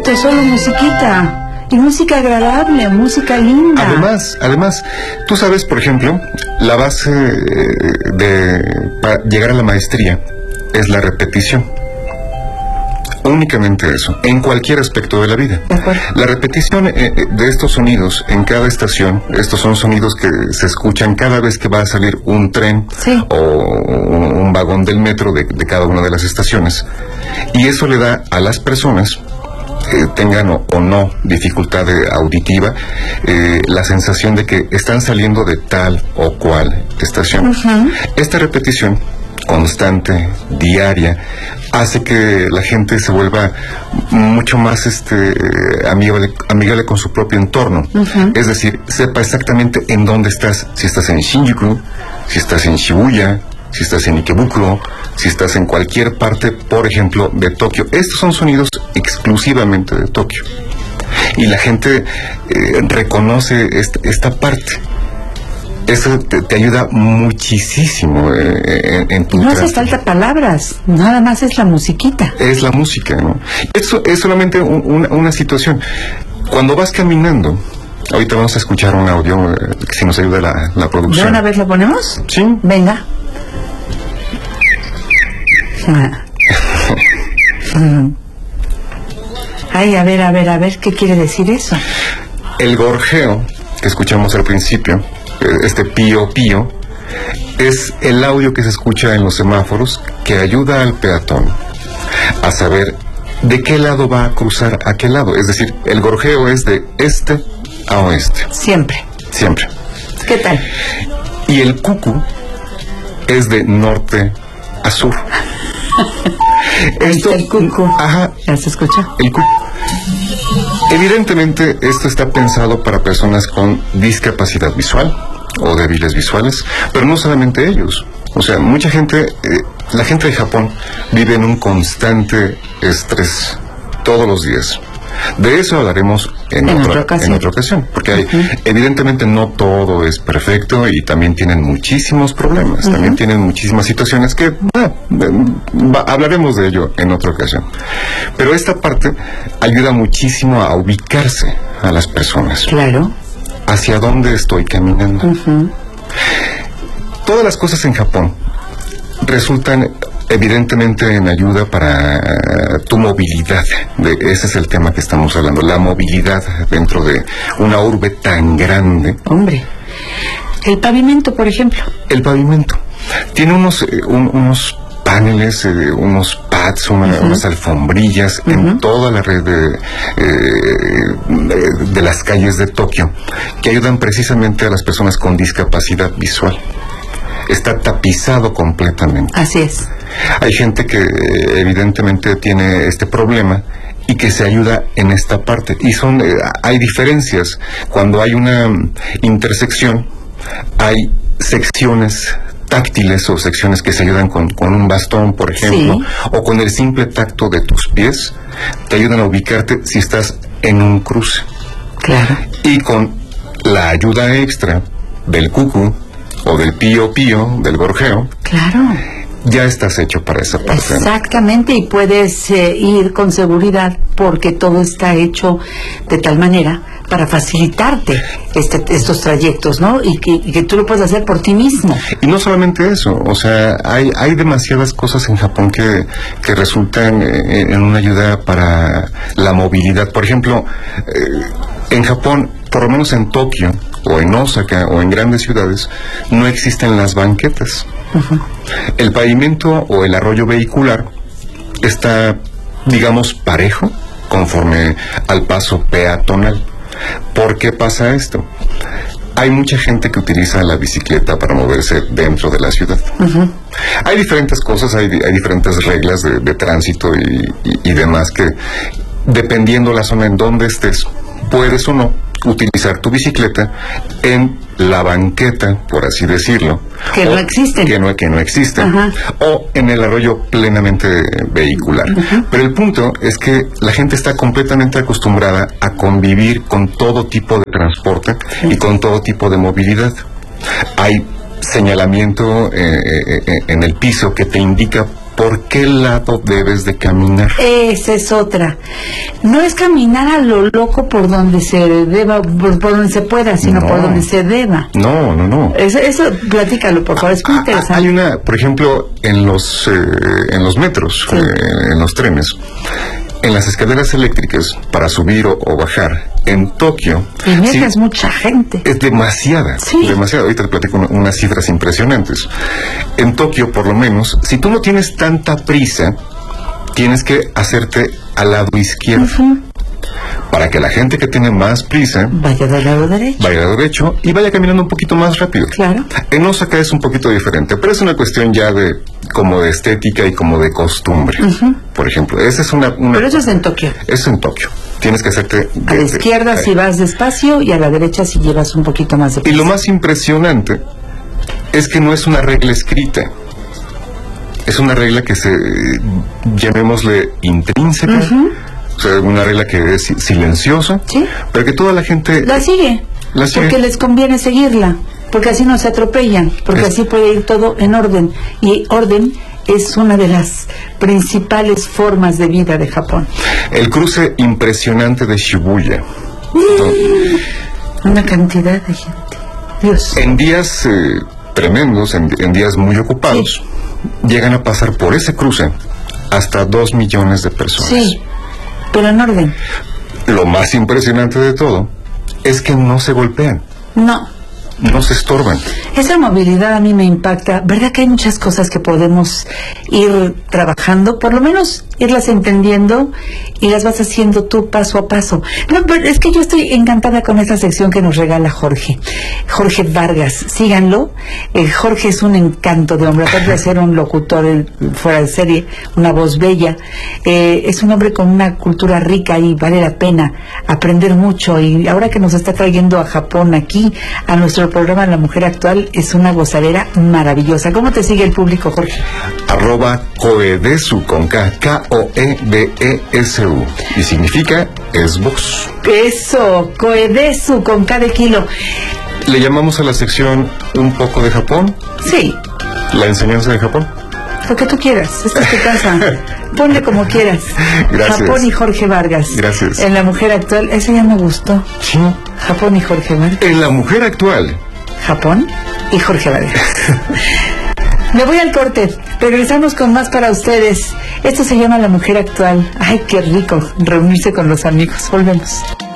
Exacto, solo musiquita. Y música agradable, música linda. Además, tú sabes, por ejemplo, la base para llegar a la maestría es la repetición. Únicamente eso, en cualquier aspecto de la vida. La repetición de estos sonidos en cada estación, estos son sonidos que se escuchan cada vez que va a salir un tren, sí, o un vagón del metro de cada una de las estaciones. Y eso le da a las personas, tengan o no dificultad auditiva, la sensación de que están saliendo de tal o cual estación. Esta repetición constante, diaria, hace que la gente se vuelva mucho más amigable con su propio entorno. Es decir, sepa exactamente en dónde estás, si estás en Shinjuku, si estás en Shibuya, si estás en Ikebukuro, si estás en cualquier parte, por ejemplo, de Tokio. Estos son sonidos exclusivamente de Tokio. Y la gente reconoce esta parte. Eso te ayuda muchísimo en tu No hace falta palabras, nada más es la musiquita. Es la música, ¿no? Eso es solamente una situación. Cuando vas caminando, ahorita vamos a escuchar un audio, que si nos ayuda la producción. ¿De una vez lo ponemos? Sí. Venga. Ay, a ver, ¿qué quiere decir eso? El gorjeo que escuchamos al principio, este pío pío, es el audio que se escucha en los semáforos que ayuda al peatón a saber de qué lado va a cruzar a qué lado. Es decir, el gorjeo es de este a oeste. Siempre. ¿Qué tal? Y el cucu es de norte a sur. Esto, el cucu. Ajá. ¿Ya se escucha? El cucu. Evidentemente esto está pensado para personas con discapacidad visual o débiles visuales, pero no solamente ellos. O sea, mucha gente, la gente de Japón vive en un constante estrés todos los días. De eso hablaremos en otra ocasión, porque evidentemente no todo es perfecto y también tienen muchísimos problemas, también tienen muchísimas situaciones que hablaremos de ello en otra ocasión. Pero esta parte ayuda muchísimo a ubicarse a las personas. Claro. ¿Hacia dónde estoy caminando? Todas las cosas en Japón resultan evidentemente en ayuda para tu movilidad. Ese es el tema que estamos hablando, la movilidad dentro de una urbe tan grande. Hombre, el pavimento, por ejemplo. El pavimento tiene unos paneles, unos pads, unas alfombrillas en toda la red de las calles de Tokio, que ayudan precisamente a las personas con discapacidad visual. Está tapizado completamente. Así es. Hay gente que evidentemente tiene este problema y que se ayuda en esta parte. Y hay diferencias. Cuando hay una intersección, hay secciones táctiles o secciones que se ayudan con un bastón, por ejemplo, o con el simple tacto de tus pies, te ayudan a ubicarte si estás en un cruce. Claro. Y con la ayuda extra del cucu o del pío pío, del gorjeo, claro, ya estás hecho para esa parte. Exactamente, ¿no? Y puedes ir con seguridad porque todo está hecho de tal manera para facilitarte estos trayectos, ¿no? Y que tú lo puedes hacer por ti mismo. Y no solamente eso, o sea, hay demasiadas cosas en Japón que resultan en una ayuda para la movilidad. Por ejemplo, en Japón, por lo menos en Tokio, o en Osaka, o en grandes ciudades, no existen las banquetas. El pavimento o el arroyo vehicular está, digamos, parejo conforme al paso peatonal. ¿Por qué pasa esto? Hay mucha gente que utiliza la bicicleta para moverse dentro de la ciudad. Hay diferentes cosas, hay diferentes reglas de tránsito y demás que, dependiendo la zona en donde estés, puedes o no utilizar tu bicicleta en la banqueta, por así decirlo. Que no existen. Que no existen. O en el arroyo plenamente vehicular. Pero el punto es que la gente está completamente acostumbrada a convivir con todo tipo de transporte y con todo tipo de movilidad. Hay señalamiento en el piso que te indica ¿por qué lado debes de caminar? Esa es otra. No es caminar a lo loco por donde se deba, por donde se pueda, sino por donde se deba. No. Eso platícalo, por favor, es muy interesante. Hay una, por ejemplo, en los metros, sí, en los trenes, en las escaleras eléctricas, para subir o bajar, en Tokio... Y sí, es mucha gente. Es demasiada, sí, demasiada. Ahorita te platico unas cifras impresionantes. En Tokio, por lo menos, si tú no tienes tanta prisa, tienes que hacerte al lado izquierdo. Para que la gente que tiene más prisa vaya del lado derecho. Vaya al derecho y vaya caminando un poquito más rápido. Claro. En Osaka es un poquito diferente, pero es una cuestión ya como de estética y como de costumbre. Por ejemplo, esa es una... Pero eso es en Tokio. Es en Tokio. Tienes que hacerte... A la izquierda si vas despacio y a la derecha si llevas un poquito más de prisa. Y lo más impresionante es que no es una regla escrita. Es una regla que llamémosle intrínseca. O sea, una regla que es silenciosa, ¿sí? Pero que toda la gente... La sigue. Porque les conviene seguirla, porque así no se atropellan, porque así puede ir todo en orden. Y orden es una de las principales formas de vida de Japón. El cruce impresionante de Shibuya. Una cantidad de gente. Dios. En días tremendos, en días muy ocupados, llegan a pasar por ese cruce hasta 2 millones de personas. Sí. Pero en orden. Lo más impresionante de todo es que no se golpean. No se estorban. Esa movilidad a mí me impacta. ¿Verdad que hay muchas cosas que podemos ir trabajando? Por lo menos irlas entendiendo y las vas haciendo tú paso a paso. No, pero es que yo estoy encantada con esta sección que nos regala Jorge Vargas. Síganlo. Jorge es un encanto de hombre, aparte de ser un locutor fuera de serie, una voz bella. Es un hombre con una cultura rica y vale la pena aprender mucho. Y ahora que nos está trayendo a Japón aquí, a nuestro programa La Mujer Actual, es una gozadera maravillosa. ¿Cómo te sigue el público, Jorge? @Koedesu con Koedesu y significa es voz. Eso, Koedesu con K de kilo. ¿Le llamamos a la sección un poco de Japón? Sí. ¿La enseñanza de Japón? Lo que tú quieras, esta es tu casa. Ponle como quieras. Gracias. Japón y Jorge Vargas. Gracias. En La Mujer Actual, ese ya me gustó. Sí. Japón y Jorge Vargas. En La Mujer Actual. Japón y Jorge Vargas. Me voy al corte. Regresamos con más para ustedes. Esto se llama La Mujer Actual. Ay, qué rico reunirse con los amigos. Volvemos.